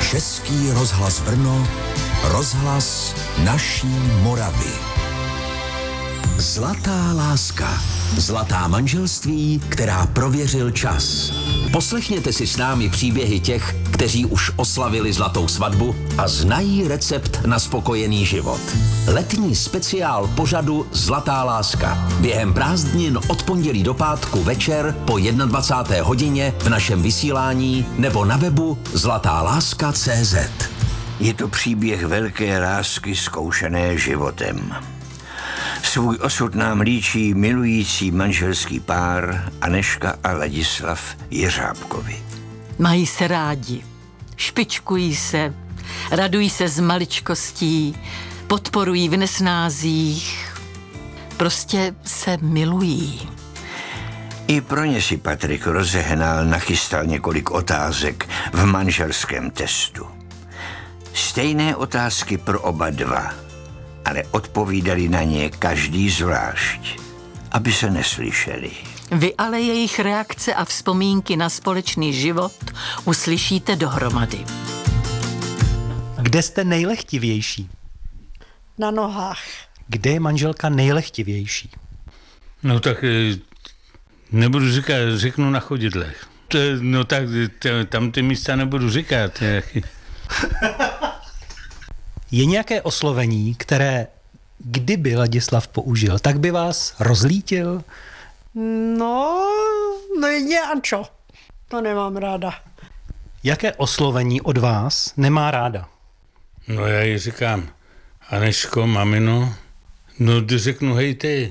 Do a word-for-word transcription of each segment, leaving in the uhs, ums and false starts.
Český rozhlas Brno, rozhlas naší Moravy. Zlatá láska. Zlatá manželství, která prověřil čas. Poslechněte si s námi příběhy těch, kteří už oslavili zlatou svatbu a znají recept na spokojený život. Letní speciál pořadu Zlatá láska. Během prázdnin od pondělí do pátku večer po dvacáté jedné hodině v našem vysílání nebo na webu zlatá láska tečka cé zet. Je to příběh velké lásky zkoušené životem. Svůj osud nám líčí milující manželský pár Anežka a Ladislav Jeřábkovi. Mají se rádi, špičkují se, radují se z maličkostí, podporují v nesnázích, prostě se milují. I pro ně si Patrik rozehnal, nachystal několik otázek v manželském testu. Stejné otázky pro oba dva, ale odpovídali na ně každý zvlášť, aby se neslyšeli. Vy ale jejich reakce a vzpomínky na společný život uslyšíte dohromady. Kde jste nejlehtivější? Na nohách. Kde je manželka nejlehtivější? No tak nebudu říkat, řeknu na chodidlech. To, no tak tam ty místa nebudu říkat. Je nějaké oslovení, které kdyby Ladislav použil, tak by vás rozlítil? No, no jedině Ančo. To nemám ráda. Jaké oslovení od vás nemá ráda? No já jí říkám, Anežko, mamino, no řeknu hej ty.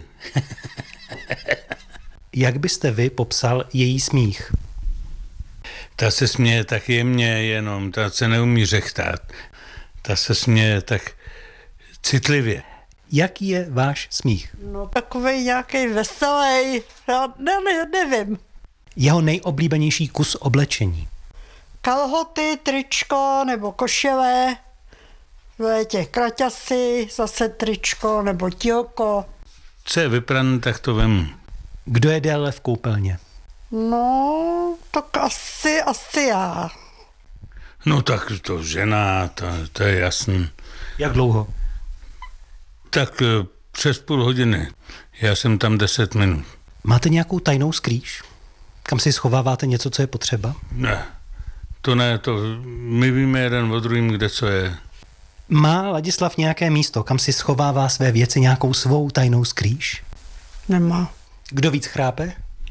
Jak byste vy popsal její smích? Ta se směje tak jemně jenom, ta se neumí řechtat. Ta se směje tak citlivě. Jaký je váš smích? No takovej nějaký veselý, já ne, ne, nevím. Jeho nejoblíbenější kus oblečení? Kalhoty, tričko nebo košile, v létě kraťasy, zase tričko nebo tílko. Co je vyprané, tak to vemu. Kdo je déle v koupelně? No, tak asi, asi já. No tak to žena, to, to je jasný. Jak dlouho? Tak přes půl hodiny. Já jsem tam deset minut. Máte nějakou tajnou skrýš? Kam si schováváte něco, co je potřeba? Ne, to ne, to my víme jeden o druhým, kde co je. Má Ladislav nějaké místo, kam si schovává své věci, nějakou svou tajnou skrýš? Nemá. Kdo víc chrápe?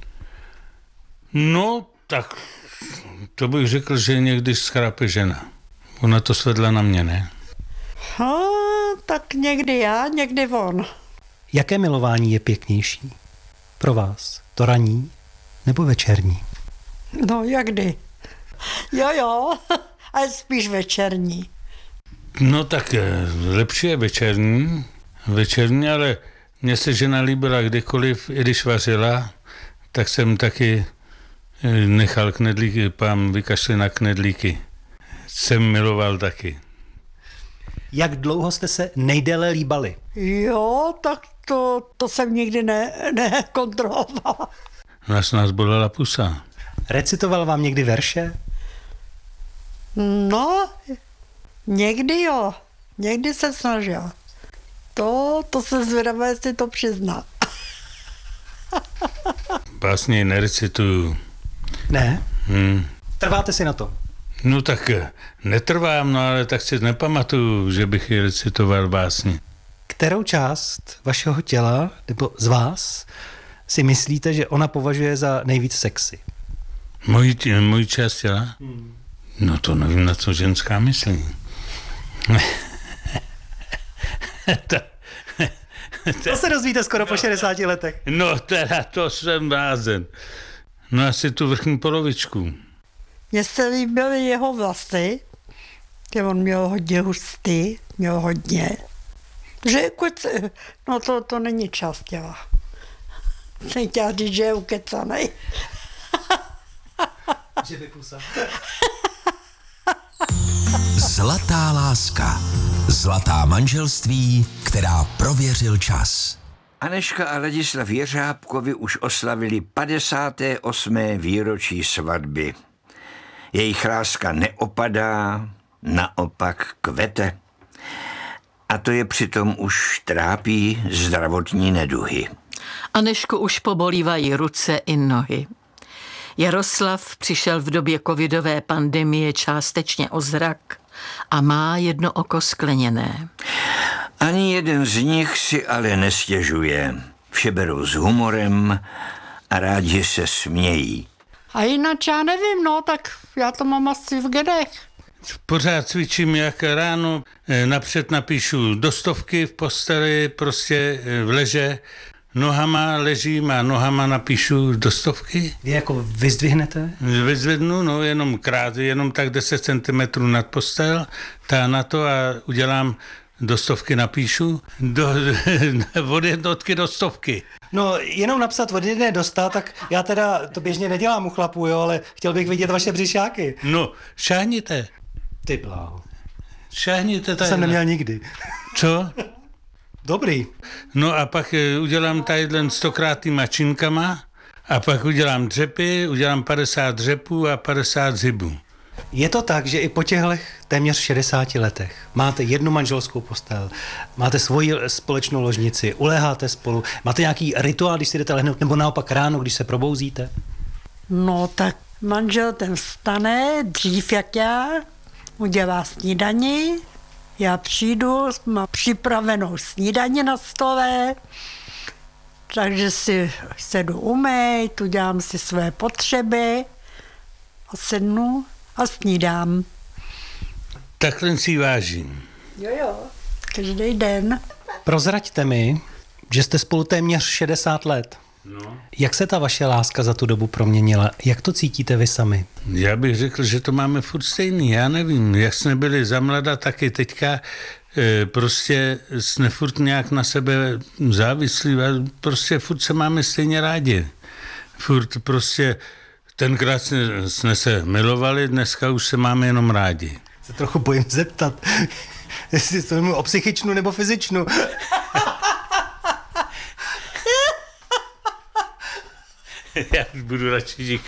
No, tak to bych řekl, že někdy schrápe žena. Ona to svedla na mě, ne? No, tak někdy já, někdy on. Jaké milování je pěknější? Pro vás? To ranní nebo večerní? No, jakdy? Jo, jo, ale spíš večerní. No tak lepší je večerní, večerní, ale mně se žena líbila kdykoliv, i když vařila, tak jsem taky nechal knedlíky, pán vykašli na knedlíky. Jsem miloval taky. Jak dlouho jste se nejdéle líbali? Jo, tak to, to jsem nikdy ne, nekontrolovala. Nás nás bolela pusa. Recitoval vám někdy verše? No, někdy jo, někdy se snažil. To, to se zvědavá, jestli to přizná. Básně nerecituju. Ne? Hmm. Trváte si na to? No tak netrvám, no ale tak si nepamatuju, že bych ji recitoval básně. Kterou část vašeho těla, nebo z vás, si myslíte, že ona považuje za nejvíc sexy? Mojí, tě, mojí část těla? Hmm. No to nevím, na co ženská myslí. to, to se dozvíte skoro po šedesáti letech. No teda, to jsem blázen. No asi tu vrchní polovičku. Mně se líbily jeho vlasy, že on měl hodně hustý, měl hodně. Že kuc, no to, to není část těla. Jsem chtěla říct, že je ukecanej. Že by pusa. Zlatá láska. Zlatá manželství, která prověřil čas. Anežka a Ladislav Jeřábkovi už oslavili padesáté osmé výročí svatby. Jejich láska neopadá, naopak kvete. A to je přitom už trápí zdravotní neduhy. Anežku už pobolívají ruce i nohy. Jaroslav přišel v době covidové pandemie částečně o zrak a má jedno oko skleněné. Ani jeden z nich si ale nestěžuje. Vše berou s humorem a rádi se smějí. A jinak já nevím, no, tak já to mám asi v genech. Pořád cvičím, jak ráno napřed napíšu do stovky v posteli, prostě v leže, nohama ležím a nohama napíšu do stovky. Vy jako vyzdvihnete? Vyzvednu, no, jenom krát, jenom tak deset centimetrů nad postel, ta na to a udělám do stovky napíšu, do, od jednotky do stovky. No, jenom napsat od jedné do sta, tak já teda to běžně nedělám u chlapů, jo, ale chtěl bych vidět vaše břišáky. No, šáhněte. Ty bláho. Šáhněte To tady. jsem neměl nikdy. Co? Dobrý. No a pak udělám tadyhle stokrát týma činkama a pak udělám dřepy, udělám padesát dřepů a padesát zhybů. Je to tak, že i po těchto téměř šedesáti letech máte jednu manželskou postel, máte svoji společnou ložnici, uléháte spolu, máte nějaký rituál, když si jdete lehnout, nebo naopak ráno, když se probouzíte? No tak manžel ten vstane dřív jak já, udělá snídani, já přijdu, mám připravenou snídani na stole, takže si sedu umýt, udělám si své potřeby a sednu a snídám. Takhle si vážím. Jo, jo, každý den. Prozraďte mi, že jste spolu téměř šedesát let. No. Jak se ta vaše láska za tu dobu proměnila? Jak to cítíte vy sami? Já bych řekl, že to máme furt stejný, já nevím, jak jsme byli za mlada, taky teďka e, prostě jsme furt nějak na sebe závislí, prostě furt se máme stejně rádi. Furt prostě tenkrát jsme, jsme se milovali, dneska už se máme jenom rádi. Se trochu bojím zeptat, jestli to mluví o psychičnu nebo fyzičnu. Já už budu radši říkat.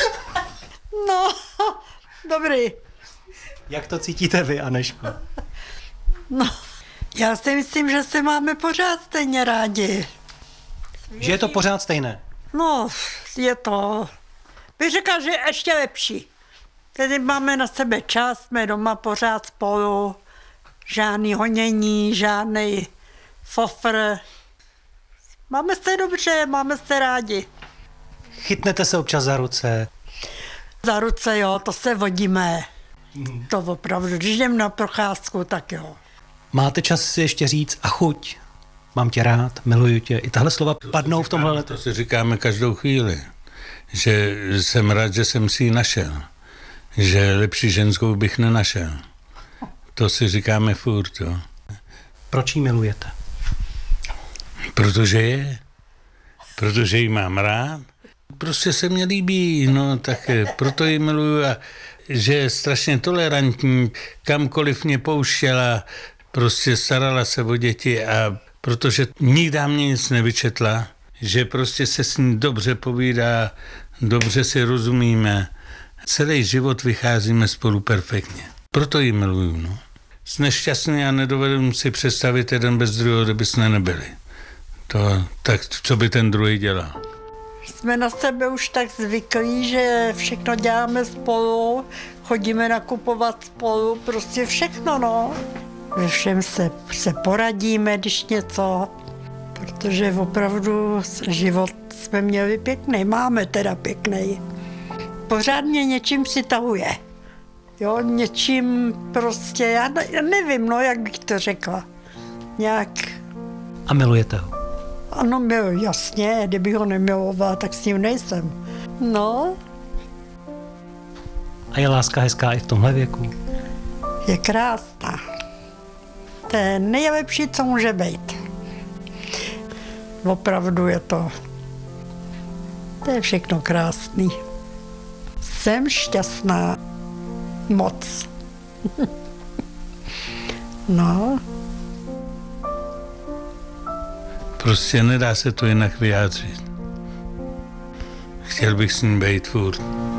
No, dobrý. Jak to cítíte vy, Anežko? No, já si myslím, že se máme pořád stejně rádi. Že je to pořád stejné? No, je to, bych řekla, že ještě lepší. Tedy máme na sebe čas, jsme doma pořád spolu, žádný honění, žádný fofr. Máme se dobře, máme se rádi. Chytnete se občas za ruce? Za ruce, jo, to se vodíme. Hmm. To opravdu, když jdem na procházku, tak jo. Máte čas si ještě říct a chuť? Mám tě rád, miluju tě. I tahle slova padnou v tomhle letu. To si říkáme každou chvíli. Že jsem rád, že jsem si ji našel. Že lepší ženskou bych nenašel. To si říkáme furt, jo. Proč ji milujete? Protože je. Protože ji mám rád. Prostě se mně líbí, no tak proto ji miluju a že je strašně tolerantní, kamkoliv mě pouštěla, prostě starala se o děti a protože nikdy mě nic nevyčetla, že prostě se s ní dobře povídá, dobře si rozumíme. Celý život vycházíme spolu perfektně. Proto ji miluju, no. Jsme šťastný a nedovedu si představit jeden bez druhého, kdyby jsme nebyli. To, tak co by ten druhý dělal? Jsme na sebe už tak zvyklí, že všechno děláme spolu, chodíme nakupovat spolu, prostě všechno, no. Ve všem se, se poradíme, když něco, protože opravdu život jsme měli pěkný, máme teda pěkný. Pořád mě něčím přitahuje. Jo, něčím prostě, já, ne, já nevím, no, jak bych to řekla. Nějak. A milujete ho? Ano, miluji, jasně, kdybych ho nemilovala, tak s ním nejsem. No. A je láska hezká i v tomhle věku? Je krásná. To je nejlepší, co může být. Opravdu je to. To je všechno krásný. Jsem šťastná. Moc. No. Prostě nedá se to jinak vyjádřit. Chtěl bych s ním být furt.